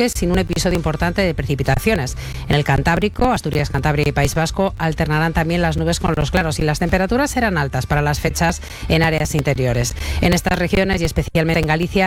aunque sin un episodio importante de precipitaciones. En el Cantábrico, Asturias, Cantabria y País Vasco alternarán también las nubes con los claros y las temperaturas serán altas para las fechas en áreas interiores. En estas regiones y especialmente en Galicia